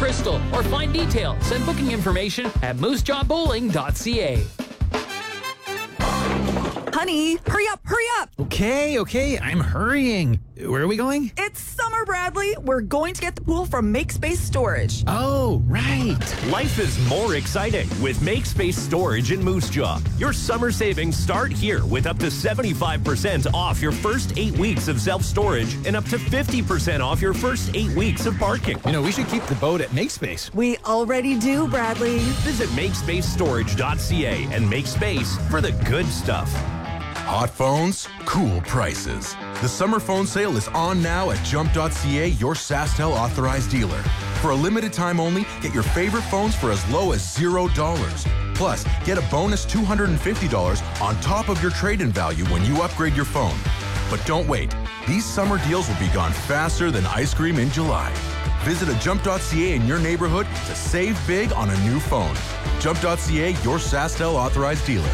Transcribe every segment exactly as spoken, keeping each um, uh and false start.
Crystal, or find details and booking information at moose jaw bowling dot c a. Honey, hurry up, hurry up! Okay, okay, I'm hurrying. Where are we going? It's summer, Bradley. We're going to get the pool from MakeSpace Storage. Oh, right. Life is more exciting with MakeSpace Storage in Moose Jaw. Your summer savings start here with up to seventy-five percent off your first eight weeks of self-storage and up to fifty percent off your first eight weeks of parking. You know, we should keep the boat at MakeSpace. We already do, Bradley. Visit make space storage dot c a and make space for the good stuff. Hot phones, cool prices. The summer phone sale is on now at jump dot c a, your SaskTel authorized dealer. For a limited time only, get your favorite phones for as low as zero dollars. Plus, get a bonus two hundred fifty dollars on top of your trade-in value when you upgrade your phone. But don't wait. These summer deals will be gone faster than ice cream in July. Visit a jump dot c a in your neighborhood to save big on a new phone. jump dot c a, your SaskTel authorized dealer.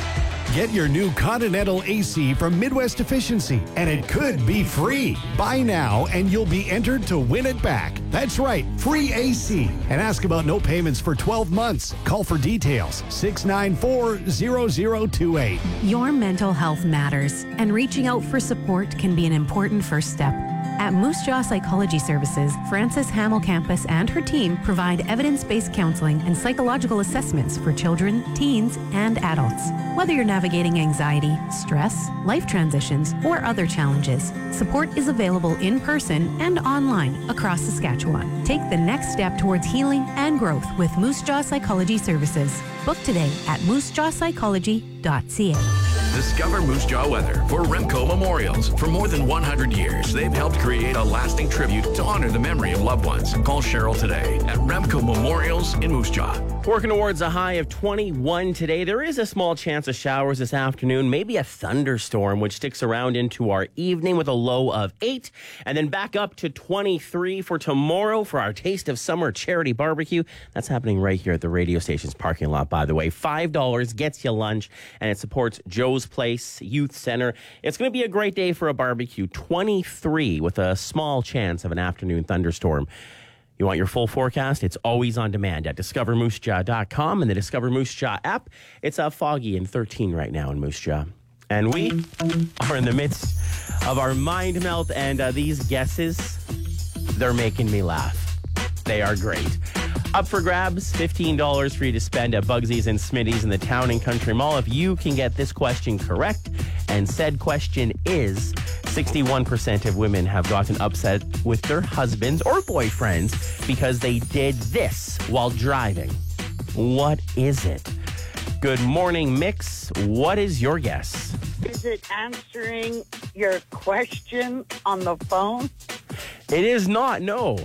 Get your new Continental A C from Midwest Efficiency, and it could be free. Buy now, and you'll be entered to win it back. That's right, free A C. And ask about no payments for twelve months. Call for details, six nine four, zero zero two eight. Your mental health matters, and reaching out for support can be an important first step. At Moose Jaw Psychology Services, Frances Hamill Campus and her team provide evidence-based counseling and psychological assessments for children, teens, and adults. Whether you're navigating anxiety, stress, life transitions, or other challenges, support is available in person and online across Saskatchewan. Take the next step towards healing and growth with Moose Jaw Psychology Services. Book today at moose jaw psychology dot c a. Discover Moose Jaw weather for Remco Memorials. For more than one hundred years, they've helped create a lasting tribute to honor the memory of loved ones. Call Cheryl today at Remco Memorials in Moose Jaw. Working towards a high of twenty-one today. There is a small chance of showers this afternoon, maybe a thunderstorm, which sticks around into our evening with a low of eight. And then back up to twenty-three for tomorrow for our Taste of Summer charity barbecue. That's happening right here at the radio station's parking lot, by the way. five dollars gets you lunch, and it supports Joe's Place Youth Center. It's going to be a great day for a barbecue. twenty-three with a small chance of an afternoon thunderstorm. You want your full forecast? It's always on demand at discover moose jaw dot com and the Discover Moose Jaw app. It's uh, foggy and thirteen right now in Moose Jaw. And we are in the midst of our mind melt, and uh, these guesses, they're making me laugh. They are great. Up for grabs, fifteen dollars for you to spend at Bugsy's and Smitty's in the Town and Country Mall. If you can get this question correct, and said question is, sixty-one percent of women have gotten upset with their husbands or boyfriends because they did this while driving. What is it? Good morning, Mix. What is your guess? Is it answering your question on the phone? It is not, no.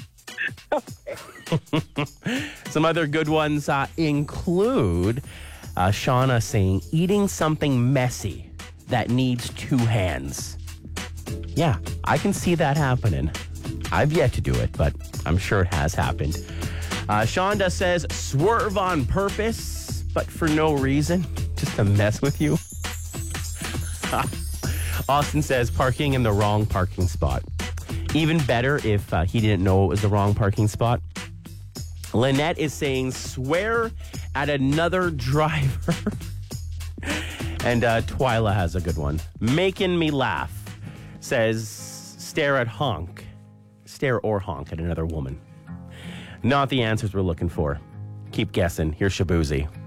Some other good ones uh, include uh, Shauna saying, eating something messy that needs two hands. Yeah, I can see that happening. I've yet to do it, but I'm sure it has happened. Uh, Shonda says, swerve on purpose, but for no reason, just to mess with you. Austin says, parking in the wrong parking spot. Even better if uh, he didn't know it was the wrong parking spot. Lynette is saying, swear at another driver. And uh, Twyla has a good one. Making me laugh. Says, stare at honk. Stare or honk at another woman. Not the answers we're looking for. Keep guessing. Here's Shabuzi.